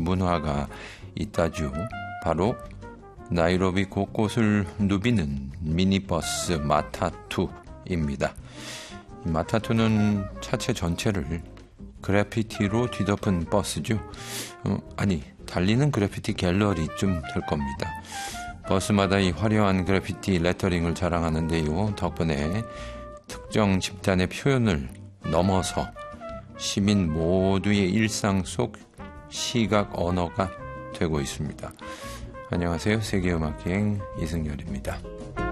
문화가 있다죠. 바로 나이로비 곳곳을 누비는 미니버스 마타투입니다. 마타투는 차체 전체를 그래피티로 뒤덮은 버스죠. 달리는 그래피티 갤러리쯤 될 겁니다. 버스마다 이 화려한 그래피티 레터링을 자랑하는데요. 덕분에 특정 집단의 표현을 넘어서 시민 모두의 일상 속 시각 언어가 되고 있습니다. 안녕하세요. 세계음악여행 이승열입니다.